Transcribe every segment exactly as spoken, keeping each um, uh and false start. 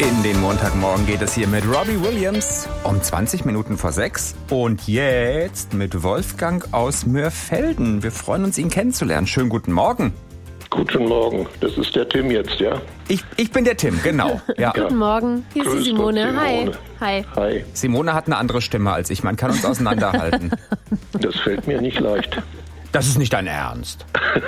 In den Montagmorgen geht es hier mit Robbie Williams um zwanzig Minuten vor sechs. Und jetzt mit Wolfgang aus Mörfelden. Wir freuen uns, ihn kennenzulernen. Schönen guten Morgen. Guten Morgen, das ist der Tim jetzt, ja? Ich, ich bin der Tim, genau. Ja. Guten Morgen, hier ist die Simone. Simone. Hi. Hi. Hi. Simone hat eine andere Stimme als ich. Man kann uns auseinanderhalten. Das fällt mir nicht leicht. Das ist nicht dein Ernst.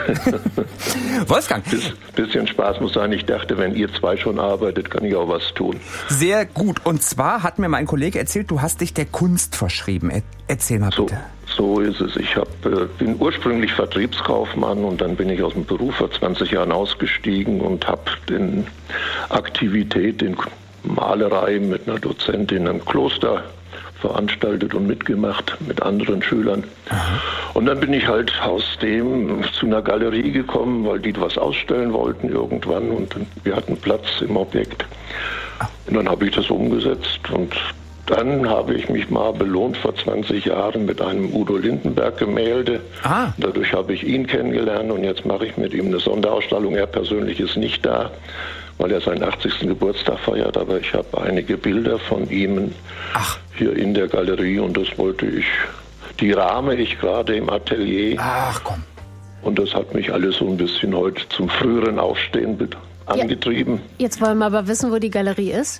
Wolfgang. Biss, bisschen Spaß muss sein. Ich dachte, wenn ihr zwei schon arbeitet, kann ich auch was tun. Sehr gut. Und zwar hat mir mein Kollege erzählt, du hast dich der Kunst verschrieben. Er, erzähl mal bitte. So, so ist es. Ich hab, äh, bin ursprünglich Vertriebskaufmann und dann bin ich aus dem Beruf vor zwanzig Jahren ausgestiegen und habe den Aktivität in Malerei mit einer Dozentin im Kloster veranstaltet und mitgemacht mit anderen Schülern. Aha. Und dann bin ich halt aus dem zu einer Galerie gekommen, weil die was ausstellen wollten irgendwann und wir hatten Platz im Objekt. Und dann habe ich das umgesetzt und dann habe ich mich mal belohnt vor zwanzig Jahren mit einem Udo Lindenberg-Gemälde. Ah. Dadurch habe ich ihn kennengelernt und jetzt mache ich mit ihm eine Sonderausstellung. Er persönlich ist nicht da, weil er seinen achtzigsten Geburtstag feiert, aber ich habe einige Bilder von ihm Ach. hier in der Galerie und das wollte ich, die rahme ich gerade im Atelier. Ach komm. Und das hat mich alles so ein bisschen heute zum früheren Aufstehen angetrieben. Ja. Jetzt wollen wir aber wissen, wo die Galerie ist.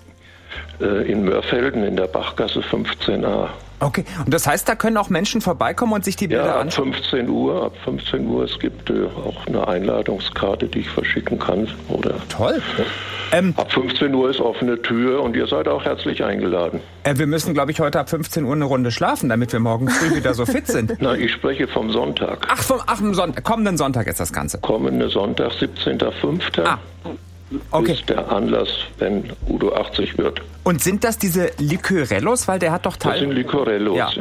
In Mörfelden in der Bachgasse fünfzehn a. Okay, und das heißt, da können auch Menschen vorbeikommen und sich die Bilder ja, ab anschauen? fünfzehn Uhr, ab fünfzehn Uhr. Es gibt äh, auch eine Einladungskarte, die ich verschicken kann. Oder Toll. Ähm, ab fünfzehn Uhr ist offene Tür und ihr seid auch herzlich eingeladen. Äh, wir müssen, glaube ich, heute ab fünfzehn Uhr eine Runde schlafen, damit wir morgen früh wieder so fit sind. Na, ich spreche vom Sonntag. Ach, vom ach, Sonntag. Kommenden Sonntag ist das Ganze. Kommende Sonntag, siebzehnter fünfter Ah. Okay. ist der Anlass, wenn Udo achtzig wird. Und sind das diese Liquorellos? Weil der hat doch Teil... Das sind Liquorellos, ja.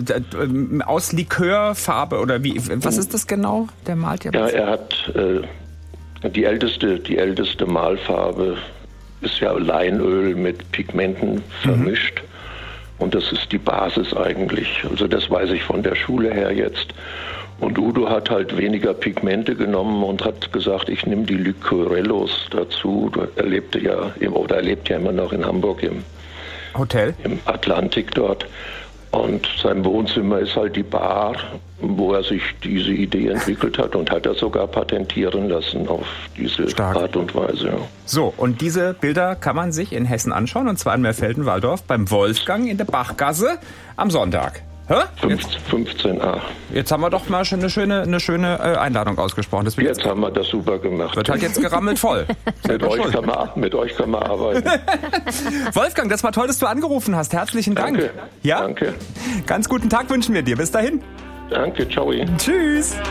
ja. Aus Likörfarbe oder wie? Was ist das genau? Der malt ja was? Ja, er hat äh, die älteste, die älteste Malfarbe ist ja Leinöl mit Pigmenten vermischt. Mhm. Und das ist die Basis eigentlich. Also das weiß ich von der Schule her jetzt. Und Udo hat halt weniger Pigmente genommen und hat gesagt, ich nehme die Liquorellos dazu. Er lebte ja, im, oder er lebt ja immer noch in Hamburg im Hotel, im Atlantik dort. Und sein Wohnzimmer ist halt die Bar, wo er sich diese Idee entwickelt hat und hat er sogar patentieren lassen auf diese Stark. Art und Weise. Ja. So, und diese Bilder kann man sich in Hessen anschauen, und zwar in Mörfelden-Walldorf beim Wolfgang in der Bachgasse am Sonntag. Hä? fünfzehn a. Jetzt haben wir doch mal schon eine schöne, eine schöne äh, Einladung ausgesprochen. Das jetzt, jetzt haben wir das super gemacht. Wird halt jetzt gerammelt voll. mit, euch kann man, mit euch kann man arbeiten. Wolfgang, das war toll, dass du angerufen hast. Herzlichen Dank. Danke. Ja? Danke. Ganz guten Tag wünschen wir dir. Bis dahin. Danke, ciao. Tschüss.